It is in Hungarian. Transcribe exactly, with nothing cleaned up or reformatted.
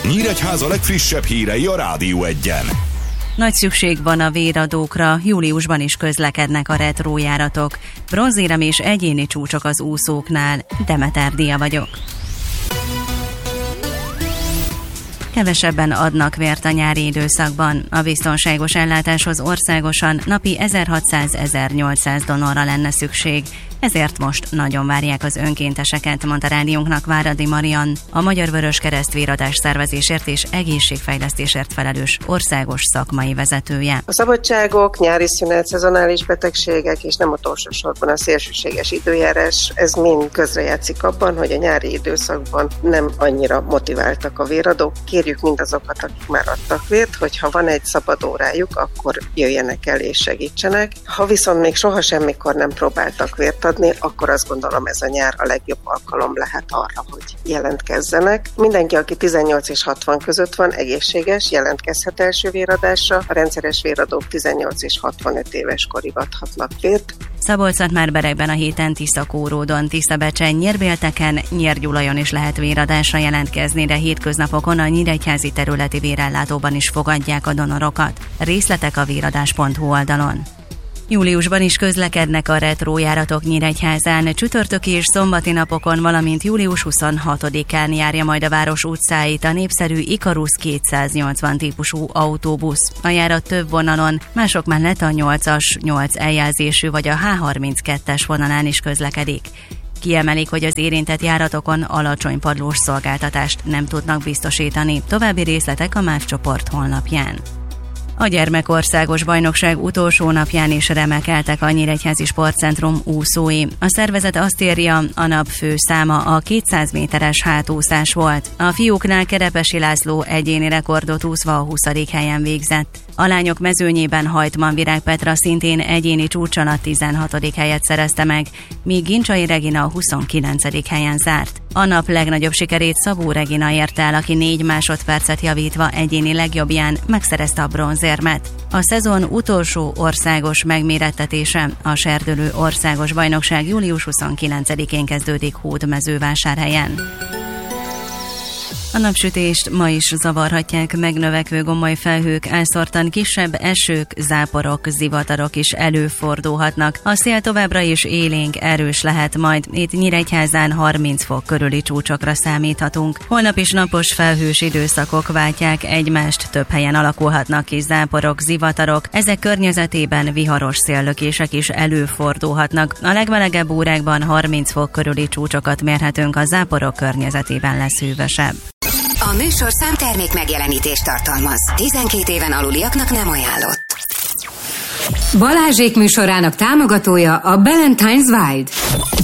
Nyíregyháza legfrissebb hírei a Rádió Egyen. Nagy szükség van a véradókra, júliusban is közlekednek a retrójáratok. Bronzérem és egyéni csúcsok az úszóknál. Demeter Dia vagyok. Kevesebben adnak vért a nyári időszakban. A biztonságos ellátáshoz országosan napi ezerhatszáz-ezernyolcszáz donorra lenne szükség. Ezért most nagyon várják az önkénteseket, mondta rádiónknak Váradi Marian, a Magyar Vöröskereszt véradás szervezésért és egészségfejlesztésért felelős országos szakmai vezetője. A szabadságok, nyári szünet, szezonális betegségek és nem utolsó sorban a szélsőséges időjárás, ez mind közrejátszik abban, hogy a nyári időszakban nem annyira motiváltak a véradók. Kérjük mindazokat, akik már adtak vért, hogy ha van egy szabad órájuk, akkor jöjjenek el és segítsenek. Ha viszont még soha semmikor nem próbáltak vért adni, akkor azt gondolom, ez a nyár a legjobb alkalom lehet arra, hogy jelentkezzenek. Mindenki, aki tizennyolc és hatvan között van, egészséges, jelentkezhet első véradásra. A rendszeres véradók tizennyolc és hatvanöt éves korig adhatnak vért. Szabolcs-Szatmár-Berekben a héten Tisza-Kóródon, Tiszabecsen, Nyérbélteken, Nyírgyulajon is lehet véradásra jelentkezni, de hétköznapokon a nyíregyházi területi vérellátóban is fogadják a donorokat. Részletek a véradás pont hu oldalon. Júliusban is közlekednek a retrójáratok Nyíregyházán, csütörtöki és szombati napokon, valamint július huszonhatodikán járja majd a város utcáit a népszerű Ikarus kétszáznyolcvan típusú autóbusz. A járat több vonalon, mások mellett a nyolcas, nyolc eljelzésű vagy a há harminckettes vonalán is közlekedik. Kiemelik, hogy az érintett járatokon alacsony padlós szolgáltatást nem tudnak biztosítani. További részletek a MÁV csoport honlapján. A gyermekországos bajnokság utolsó napján is remekeltek a Nyíregyházi Sportcentrum úszói. A szervezet azt írja, a nap fő száma a kétszáz méteres hátúszás volt. A fiúknál Kerepesi László egyéni rekordot úszva a huszadik helyen végzett. A lányok mezőnyében Hajtman Virág Petra szintén egyéni csúcson a tizenhatodik helyet szerezte meg, míg Gincsai Regina a huszonkilencedik helyen zárt. A nap legnagyobb sikerét Szabó Regina érte el, aki négy másodpercet javítva egyéni legjobbján megszerezte a bronzérmet. A szezon utolsó országos megmérettetése, a serdülő országos bajnokság július huszonkilencedikén kezdődik Hódmezővásárhelyen. A napsütést ma is zavarhatják megnövekvő gomoly felhők, elszórtan kisebb esők, záporok, zivatarok is előfordulhatnak. A szél továbbra is élénk, erős lehet majd, itt Nyíregyházán harminc fok körüli csúcsokra számíthatunk. Holnap is napos felhős időszakok váltják egymást, több helyen alakulhatnak ki záporok, zivatarok, ezek környezetében viharos széllökések is előfordulhatnak. A legmelegebb órákban harminc fok körüli csúcsokat mérhetünk, a záporok környezetében lesz hűvösebb. A műsorszám termék megjelenítést tartalmaz. tizenkét éven aluliaknak nem ajánlott. Balázsék műsorának támogatója a Ballantines Wild.